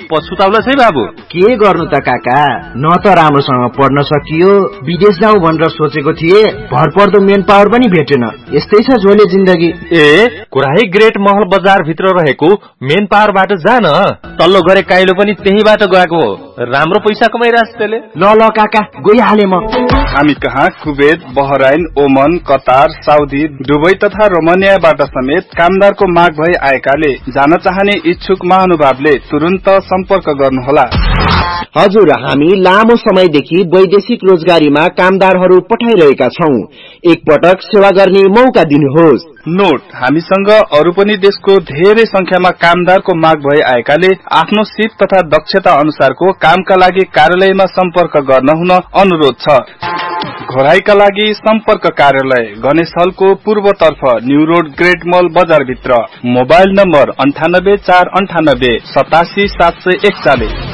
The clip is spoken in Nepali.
पछुताउला छै बाबु। के गर्नु त काका, न त राम्रोसँग पढ्न सकियो, विदेश जाऊ भनेर सोचेको थिए, भरपर्दो मेन पावर पनि भेटेन। यस्तै छ झोले जिन्दगी। कुराही ग्रेट महल बजार भित्र रहेको मेन पावरबाट जान, तल्लो गरे काइलो पनि त्यहीबाट गएको हो। राम्रो पैसा कमाइराछ त्यसले। ल काका गइहाले म। हामी कहाँ कुवेत, बहराइन, ओमन, कतार, साउदी, दुबई तथा रोमानियाबाट समेत कामदारको माग भई आएकाले जान चाहने इच्छुक महानुभावले तुरुन्त सम्पर्क गर्नुहोला। हजुर, हामी लामो समयदेखि वैदेशिक रोजगारीमा कामदारहरू पठाइरहेका छौं। एकपटक सेवा गर्ने मौका दिनुहोस्। नोट, हामीसँग अरू पनि देशको धेरै संख्यामा कामदारको माग भई आएकाले आफ्नो सिप तथा दक्षता अनुसारको कामका लागि कार्यालयमा सम्पर्क गर्न हुन अनुरोध छ। घोराईका लागि सम्पर्क कार्यालय गणेश हलको पूर्वतर्फ न्यू रोड ग्रेट मल बजार भित्र। Mobile number 98 498 87 741।